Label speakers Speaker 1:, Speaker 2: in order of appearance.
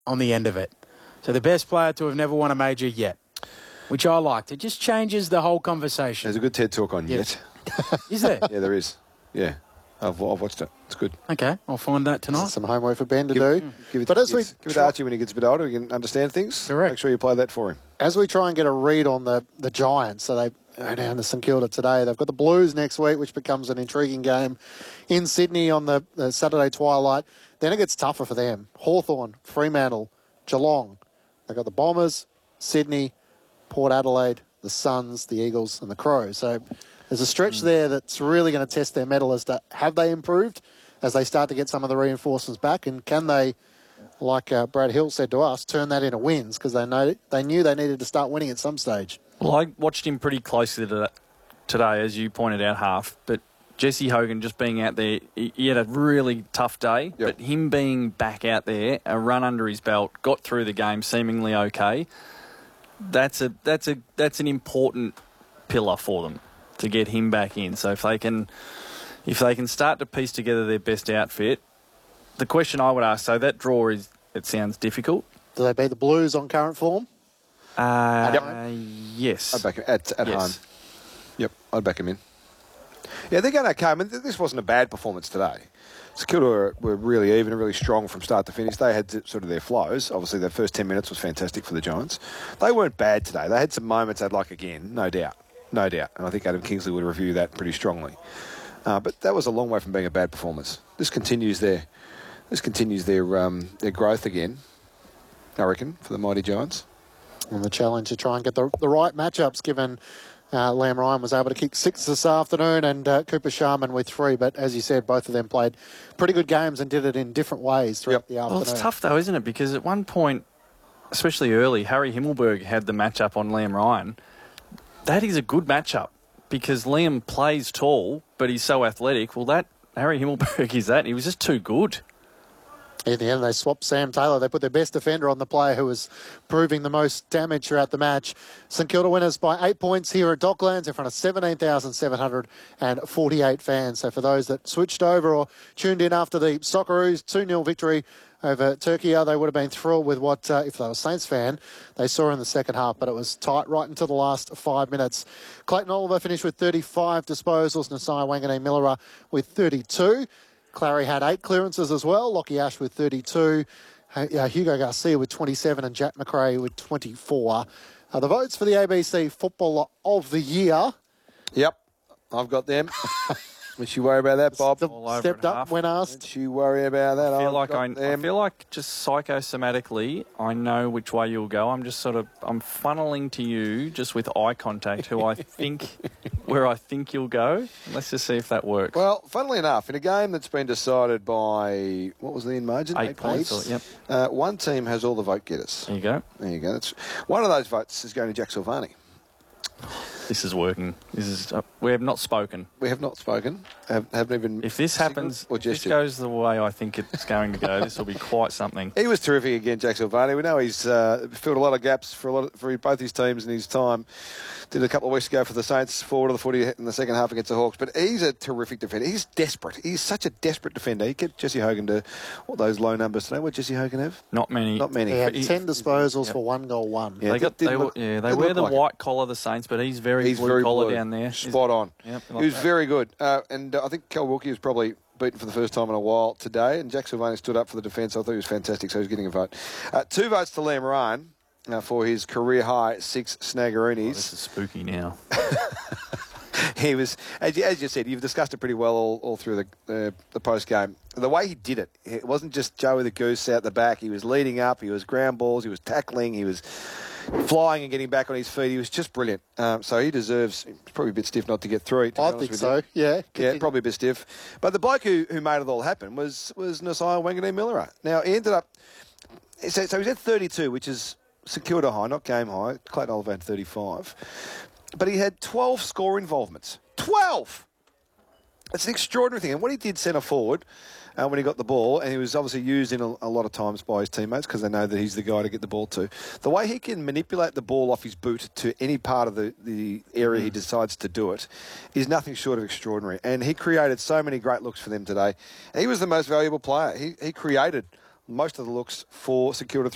Speaker 1: on the end of it. So the best player to have never won a major yet, which I liked. It just changes the whole conversation.
Speaker 2: There's a good TED Talk on yet.
Speaker 1: Is there?
Speaker 2: Yeah, there is. Yeah. I've watched it. It's good.
Speaker 1: Okay, I'll find that tonight.
Speaker 3: Some homework for Ben to do.
Speaker 2: Give it to Archie when he gets a bit older. He can understand things.
Speaker 1: Correct.
Speaker 2: Make sure you play that for him.
Speaker 3: As we try and get a read on the Giants, so they go down to St Kilda today. They've got the Blues next week, which becomes an intriguing game in Sydney on the Saturday twilight. Then it gets tougher for them. Hawthorn, Fremantle, Geelong. They've got the Bombers, Sydney, Port Adelaide, the Suns, the Eagles and the Crows. So there's a stretch there that's really going to test their mettle as to have they improved as they start to get some of the reinforcements back, and can they, like Brad Hill said to us, turn that into wins, because they knew they needed to start winning at some stage.
Speaker 4: Well, I watched him pretty closely today, as you pointed out, Half, but Jesse Hogan just being out there, he had a really tough day, but him being back out there, a run under his belt, got through the game seemingly okay, that's an important pillar for them to get him back in. So if they can start to piece together their best outfit, the question I would ask, so that draw it sounds difficult.
Speaker 3: Do they beat the Blues on current form?
Speaker 4: Yes.
Speaker 2: I'd back him at home. Yep, I'd back him in. Yeah, they're going okay. I mean, this wasn't a bad performance today. St Kilda were really even and really strong from start to finish. They had sort of their flows. Obviously, their first 10 minutes was fantastic for the Giants. They weren't bad today. They had some moments they'd like again, no doubt. No doubt. And I think Adam Kingsley would review that pretty strongly. But that was a long way from being a bad performance. This continues their growth again, I reckon, for the mighty Giants.
Speaker 3: And the challenge to try and get the right matchups, given Liam Ryan was able to kick 6 this afternoon and Cooper Sharman with 3. But as you said, both of them played pretty good games and did it in different ways throughout the afternoon.
Speaker 4: Well, it's tough though, isn't it? Because at one point, especially early, Harry Himmelberg had the matchup on Liam Ryan. That is a good matchup because Liam plays tall, but he's so athletic. Well, that Harry Himmelberg is that. And he was just too good.
Speaker 3: In the end, they swapped Sam Taylor. They put their best defender on the player who was proving the most damage throughout the match. St Kilda winners by 8 points here at Docklands in front of 17,748 fans. So for those that switched over or tuned in after the Socceroos 2-0 victory over Turkey, they would have been thrilled with what, if they were a Saints fan, they saw in the second half. But it was tight right until the last 5 minutes. Clayton Oliver finished with 35 disposals. Nasai Wanganeen-Millera with 32. Clary had 8 clearances as well. Lockie Ash with 32. Hugo Garcia with 27 and Jack McRae with 24. The votes for the ABC Footballer of the Year.
Speaker 2: Yep, I've got them. Don't you worry about that, Bob.
Speaker 3: Stepped up when asked.
Speaker 2: Don't you worry about that.
Speaker 4: I feel like just psychosomatically, I know which way you'll go. I'm funneling to you just with eye contact where I think you'll go. Let's just see if that works.
Speaker 2: Well, funnily enough, in a game that's been decided by, what was the end margin?
Speaker 4: 8 points. Yep.
Speaker 2: One team has all the vote getters.
Speaker 4: There you go.
Speaker 2: There you go. One of those votes is going to Jack Silvani.
Speaker 4: This is working. We have not spoken.
Speaker 2: We have not spoken. Haven't even.
Speaker 4: If this happens, if this goes the way I think it's going to go, this will be quite something.
Speaker 2: He was terrific again, Jack Silvani. We know he's filled a lot of gaps for both his teams in his time. Did a couple of weeks ago for the Saints, forward of the footy in the second half against the Hawks. But he's a terrific defender. He's desperate. He's such a desperate defender. He kept Jesse Hogan to those low numbers today. What did Jesse Hogan have?
Speaker 4: Not many.
Speaker 3: He had 10 disposals for 1 goal, 1.
Speaker 4: Yeah, they wear the white collar, the Saints, but he's very blue collar down there.
Speaker 2: Spot on.
Speaker 4: Yep,
Speaker 2: he was very good. And I think Cal Wilkie was probably beaten for the first time in a while today. And Jack Silvani stood up for the defence. I thought he was fantastic, so he's getting a vote. 2 votes to Liam Ryan. For his career-high 6 snaggeroonies.
Speaker 4: Oh, this is spooky now.
Speaker 2: He was, as you said, you've discussed it pretty well all through the post-game. The way he did it wasn't just Joey the Goose out the back. He was leading up, he was ground balls, he was tackling, he was flying and getting back on his feet. He was just brilliant. So he deserves, probably a bit stiff not to get through it.
Speaker 3: I think so, yeah.
Speaker 2: Yeah, probably a bit stiff. But the bloke who made it all happen was Nasai Wanganeen-Millera. Now, he ended up, so he's at 32, which is St Kilda high, not game high. Clayton Oliver had 35. But he had 12 score involvements. 12! It's an extraordinary thing. And what he did centre forward when he got the ball, and he was obviously used in a lot of times by his teammates because they know that he's the guy to get the ball to. The way he can manipulate the ball off his boot to any part of the area he decides to do it is nothing short of extraordinary. And he created so many great looks for them today. He was the most valuable player. He created most of the looks for St Kilda